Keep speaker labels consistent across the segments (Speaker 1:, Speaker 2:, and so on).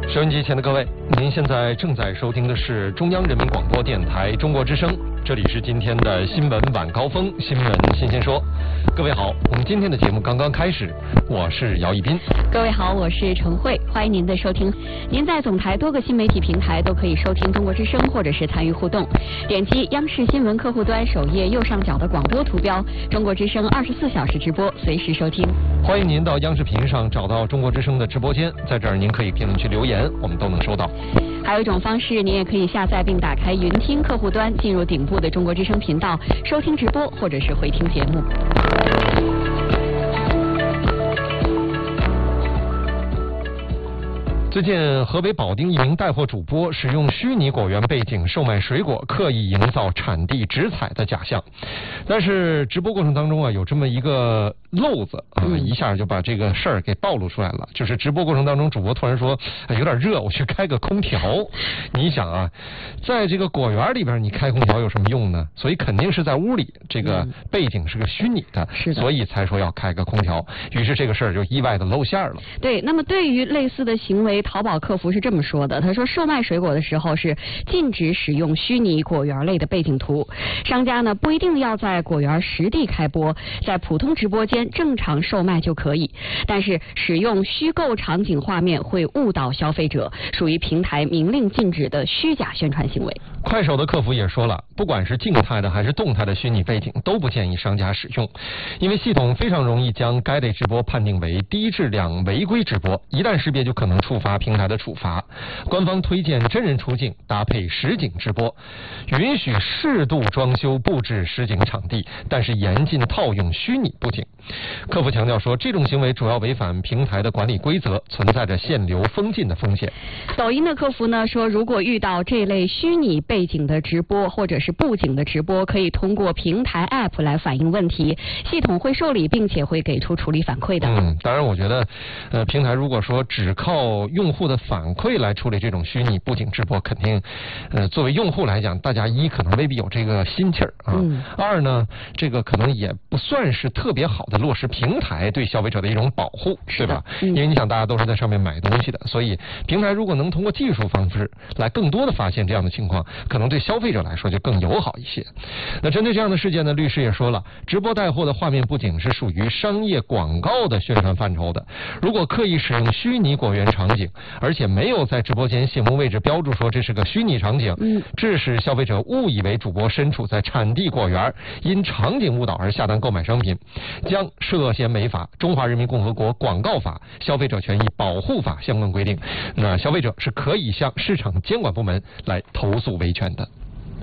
Speaker 1: 收音机前的各位，您现在正在收听的是中央人民广播电台中国之声，这里是今天的新闻晚高峰，新闻新鲜说。各位好，我们今天的节目刚刚开始，我是姚一斌。
Speaker 2: 各位好，我是陈慧，欢迎您的收听。您在总台多个新媒体平台都可以收听中国之声，或者是参与互动。点击央视新闻客户端首页右上角的广播图标，中国之声24小时直播，随时收听。
Speaker 1: 欢迎您到央视频上找到中国之声的直播间，在这儿您可以评论区留言，我们都能收到。
Speaker 2: 还有一种方式，您也可以下载并打开云听客户端，进入顶部的中国之声频道，收听直播或者是回听节目。
Speaker 1: 最近，河北保定一名带货主播使用虚拟果园背景售卖水果，刻意营造产地直采的假象。但是直播过程当中啊，有这么一个漏子啊，一下就把这个事儿给暴露出来了。就是直播过程当中，主播突然说：“有点热，我去开个空调。”你想啊，在这个果园里边，你开空调有什么用呢？所以肯定是在屋里，这个背景是个虚拟的，
Speaker 2: 是的，
Speaker 1: 所以才说要开个空调。于是这个事儿就意外的露馅了。
Speaker 2: 对，那么对于类似的行为，淘宝客服是这么说的，他说售卖水果的时候是禁止使用虚拟果园类的背景图，商家呢不一定要在果园实地开播，在普通直播间正常售卖就可以，但是使用虚构场景画面会误导消费者，属于平台明令禁止的虚假宣传行为。
Speaker 1: 快手的客服也说了，不管是静态的还是动态的虚拟背景都不建议商家使用，因为系统非常容易将该类直播判定为低质量违规直播，一旦识别就可能触发平台的处罚。官方推荐真人出镜搭配实景直播，允许适度装修布置实景场地，但是严禁套用虚拟布景。客服强调说，这种行为主要违反平台的管理规则，存在着限流封禁的风险。
Speaker 2: 抖音的客服呢说，如果遇到这类虚拟背景的直播或者是布景的直播，可以通过平台 App 来反映问题，系统会受理并且会给出处理反馈的。
Speaker 1: 当然我觉得平台如果说只靠用户的反馈来处理这种虚拟布景直播，肯定作为用户来讲，大家一可能未必有这个心气儿啊，二呢这个可能也不算是特别好的落实平台对消费者的一种保护，对吧？因为你想大家都是在上面买东西的，所以平台如果能通过技术方式来更多的发现这样的情况，可能对消费者来说就更友好一些。那针对这样的事件呢，律师也说了，直播带货的画面布景是属于商业广告的宣传范畴的，如果刻意使用虚拟果园场景，而且没有在直播间醒目位置标注说这是个虚拟场景，致使消费者误以为主播身处在产地果园，因场景误导而下单购买商品，将涉嫌违反中华人民共和国广告法、消费者权益保护法相关规定。那消费者是可以向市场监管部门来投诉维权的。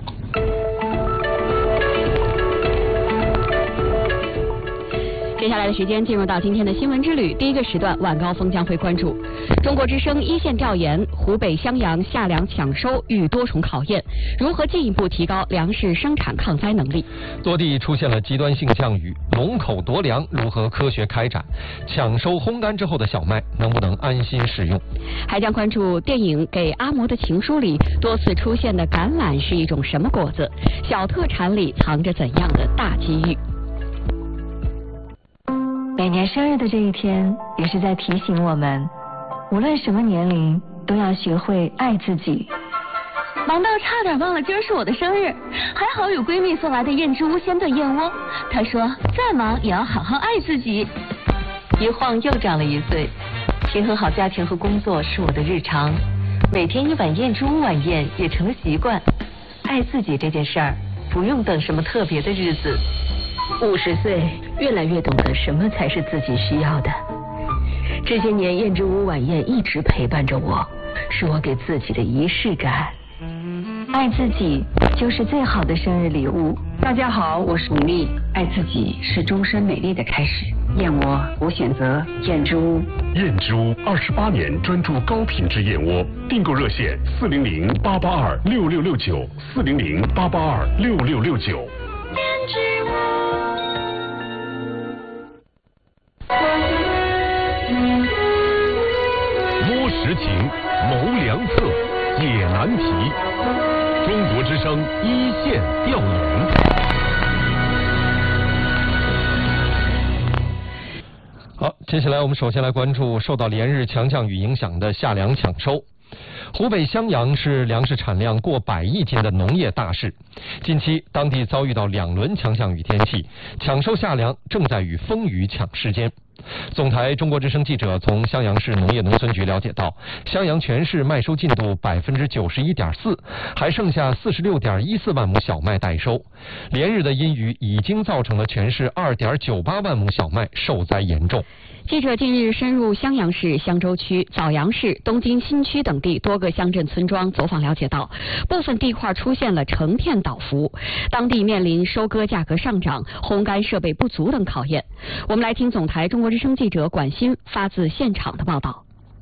Speaker 2: 接下来的时间进入到今天的新闻之旅，第一个时段晚高峰将会关注中国之声一线调研，湖北襄阳夏粮抢收遇多重考验，如何进一步提高粮食生产抗灾能力？
Speaker 1: 多地出现了极端性降雨，龙口夺粮如何科学开展？抢收烘干之后的小麦能不能安心食用？
Speaker 2: 还将关注电影《给阿嬷的情书》里多次出现的橄榄是一种什么果子？小特产里藏着怎样的大机遇？
Speaker 3: 每年生日的这一天，也是在提醒我们，无论什么年龄，都要学会爱自己。
Speaker 4: 忙到差点忘了今儿是我的生日，还好有闺蜜送来的燕之屋鲜炖燕窝。她说，再忙也要好好爱自己。
Speaker 5: 一晃又长了1岁，平衡好家庭和工作是我的日常，每天一碗燕之屋晚宴也成了习惯。爱自己这件事儿，不用等什么特别的日子。
Speaker 6: 50岁，越来越懂得什么才是自己需要的。这些年，燕之屋晚宴一直陪伴着我，是我给自己的仪式感。
Speaker 3: 爱自己就是最好的生日礼物。
Speaker 7: 大家好，我是米粒。爱自己是终身美丽的开始。燕窝，我选择燕之屋。
Speaker 8: 燕之屋28年专注高品质燕窝，订购热线400-882-6669，400-882-6669。
Speaker 4: 燕之屋。
Speaker 8: 摸实情，谋良策，解难题。中国之声一线调研。
Speaker 1: 好，接下来我们首先来关注受到连日强降雨影响的夏粮抢收。 湖北襄阳是粮食产量过100亿斤的农业大市，近期当地遭遇到2轮强降雨天气，抢收夏粮正在与风雨抢时间。总台中国之声记者从襄阳市农业农村局了解到，襄阳全市麦收进度91.4%，还剩下46.14万亩小麦待收。连日的阴雨已经造成了全市2.98万亩小麦受灾严重。
Speaker 2: 记者近日深入襄阳市襄州区、枣阳市、东京新区等地多个乡镇村庄走访了解到，部分地块出现了成片倒伏，当地面临收割价格上涨、烘干设备不足等考验。我们来听总台中国之声记者管鑫发自现场的报道。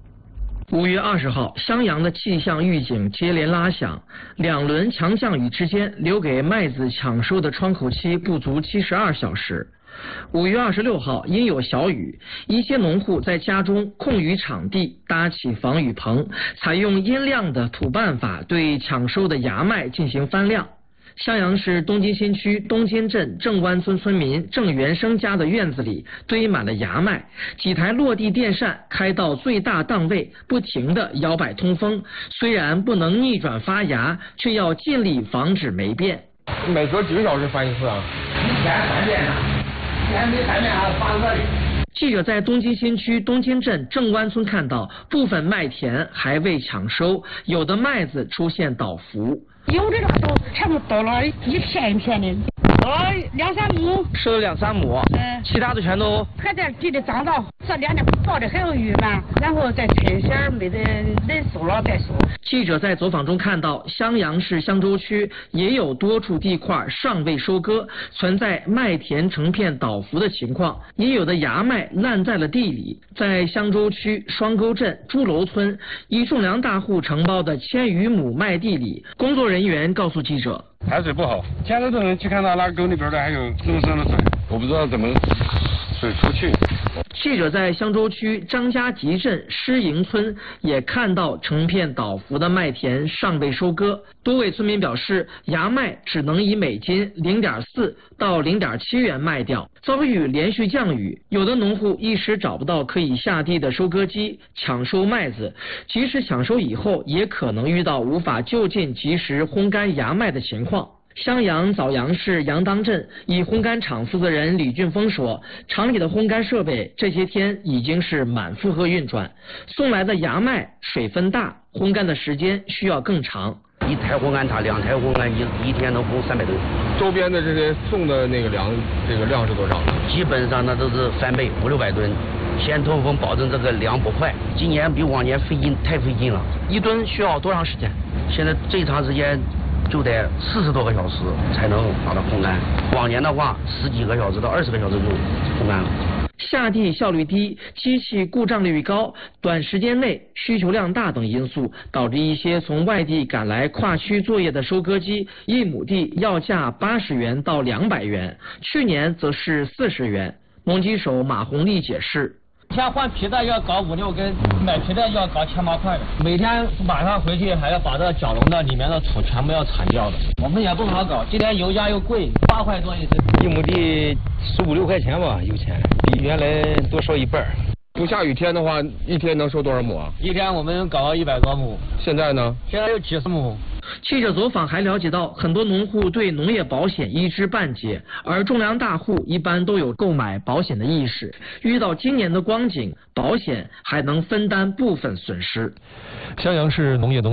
Speaker 9: 5月20号，襄阳的气象预警接连拉响，2轮强降雨之间，留给麦子抢收的窗口期不足72小时。5月26号，因有小雨，一些农户在家中空余场地搭起防雨棚，采用阴晾的土办法对抢收的芽麦进行翻晾。襄阳市东京新区东间镇郑湾村村民郑元生家的院子里堆满了芽麦，几台落地电扇开到最大档位，不停地摇摆通风。虽然不能逆转发芽，却要尽力防止霉变。
Speaker 10: 每隔几个小时翻一次啊？
Speaker 11: 一天3遍呢，一天没3遍还翻这里。
Speaker 9: 记者在东京新区东间镇郑湾村看到，部分麦田还未抢收，有的麦子出现倒伏。
Speaker 12: 有的那都全部倒了一片一片的，倒了2、3亩，
Speaker 9: 收了2、3亩，其他的全都
Speaker 12: 还在地里长到，这2年报的还有雨嘛，然后再春线没得人收了再收。
Speaker 9: 记者在走访中看到，襄阳市襄州区也有多处地块尚未收割，存在麦田成片倒伏的情况，也有的芽麦烂在了地里。在襄州区双沟镇朱楼村，一种粮大户承包的1000余亩麦地里，工作人员告诉记者，
Speaker 10: 排水不好，前头的人去看到那个沟里边的还有增生的水，我不知道怎么水出去。
Speaker 9: 记者在襄州区张家集镇施营村也看到成片倒伏的麦田尚未收割，多位村民表示，芽麦只能以每斤0.4到0.7元卖掉。遭遇连续降雨，有的农户一时找不到可以下地的收割机抢收麦子，即使抢收以后，也可能遇到无法就近及时烘干芽麦的情况。襄阳枣阳市杨当镇以烘干厂负责人李俊峰说，厂里的烘干设备这些天已经是满负荷运转，送来的芽麦水分大，烘干的时间需要更长。
Speaker 11: 1台烘干厂2台烘干一天能烘300吨。
Speaker 10: 周边的这些送的那个粮，这个量是多少呢？
Speaker 11: 基本上那都是3倍500-600吨。先通风，保证这个粮不坏。今年比往年太费劲了。
Speaker 9: 1吨需要多长时间？
Speaker 11: 现在最长时间就得40多个小时才能把它烘干，往年的话10几个小时到20个小时就烘干了。
Speaker 9: 下地效率低、机器故障率高、短时间内需求量大等因素，导致一些从外地赶来跨区作业的收割机，1亩地要价80元到200元，去年则是40元。农机手马红利解释，
Speaker 13: 天换皮带要搞5、6根，买皮带要搞7、8块的，每天晚上回去还要把这角笼的里面的土全部要铲掉的，我们也不好搞。今天油价又贵，8块多一斤
Speaker 14: ，1亩地15、16块钱吧，有钱，比原来多收1半。
Speaker 10: 不下雨天的话，一天能收多少亩啊？
Speaker 13: 一天我们搞到100多亩。
Speaker 10: 现在呢？
Speaker 13: 现在有几十亩。
Speaker 9: 记者走访还了解到，很多农户对农业保险一知半解，而种粮大户一般都有购买保险的意识。遇到今年的光景，保险还能分担部分损失。
Speaker 1: 襄阳市农业农